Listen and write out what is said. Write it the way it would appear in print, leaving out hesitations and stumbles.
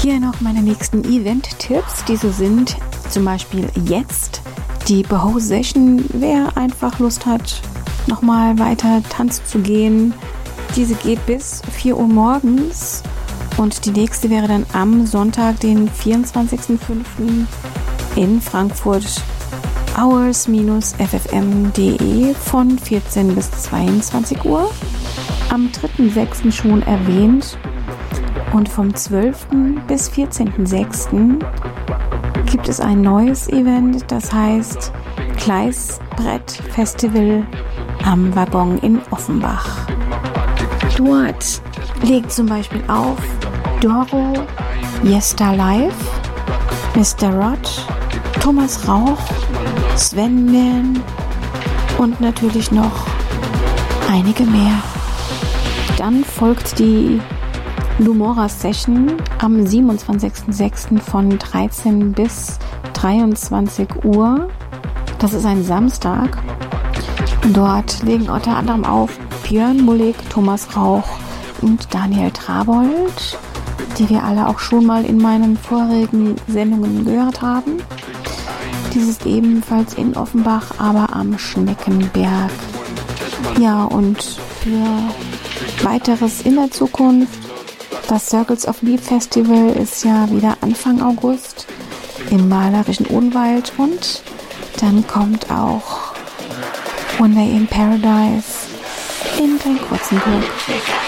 Hier noch meine nächsten Event-Tipps. Diese sind zum Beispiel jetzt die Beho Session. Wer einfach Lust hat, nochmal weiter tanzen zu gehen. Diese geht bis 4 Uhr morgens. Und die nächste wäre dann am Sonntag, den 24.05. in Frankfurt, hours-ffm.de von 14 bis 22 Uhr. Am 3.06. schon erwähnt. Und vom 12. bis 14.06. gibt es ein neues Event, das heißt Gleisbrett Festival am Waggon in Offenbach. Dort legt zum Beispiel auf Doro, Yesta Live, Mr. Rod, Thomas Rauch, Sven Millen und natürlich noch einige mehr. Dann folgt die Lumora Session am 27.06. von 13 bis 23 Uhr. Das ist ein Samstag. Dort legen unter anderem auf Björn Mullig, Thomas Rauch und Daniel Trabold, die wir alle auch schon mal in meinen vorigen Sendungen gehört haben. Dies ist ebenfalls in Offenbach, aber am Schneckenberg. Ja, und für weiteres in der Zukunft, das Circles of Leaf Festival ist ja wieder Anfang August im malerischen Odenwald und dann kommt auch One Day in Paradise in Klein-Kurzenburg.